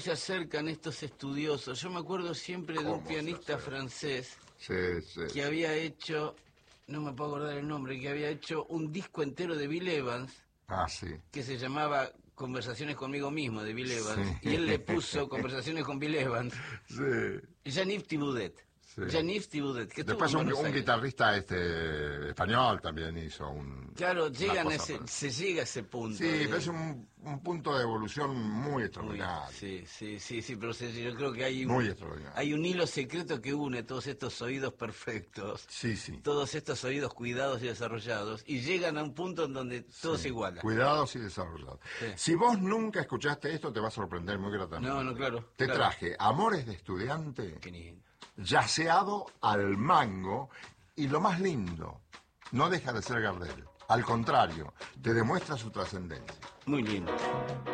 Se acercan estos estudiosos. Yo me acuerdo siempre de un pianista francés que había hecho, no me puedo acordar el nombre, que había hecho un disco entero de Bill Evans, que se llamaba Conversaciones conmigo mismo, de Bill Evans, y él le puso Conversaciones con Bill Evans. Jean-Yves Thibaudet. Jean-Yves Thibaudet, que después un guitarrista español también hizo un... Claro, se llega a ese punto. Sí, pero es un punto de evolución muy extraordinario. Sí, pero yo creo que hay un hilo secreto que une todos estos oídos perfectos, todos estos oídos cuidados y desarrollados, y llegan a un punto en donde todo se iguala. Cuidados y desarrollados. Si vos nunca escuchaste esto, te va a sorprender muy gratamente. No, claro. Te traje Amores de Estudiante, yaceado al mango, y lo más lindo, no deja de ser Gardel. Al contrario, te demuestra su trascendencia. Muy lindo.